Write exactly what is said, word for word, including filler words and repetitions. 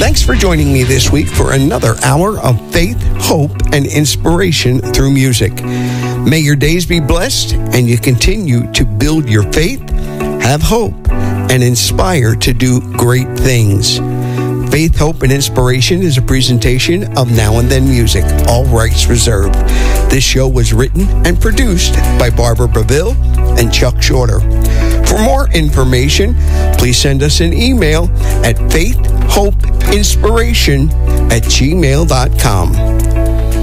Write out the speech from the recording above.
Thanks for joining me this week for another hour of faith, hope, and inspiration through music. May your days be blessed and you continue to build your faith, have hope, and inspire to do great things. Faith, Hope, and Inspiration is a presentation of Now and Then Music, all rights reserved. This show was written and produced by Barbara Beville and Chuck Shorter. For more information, please send us an email at faithhopeinspiration at gmail dot com.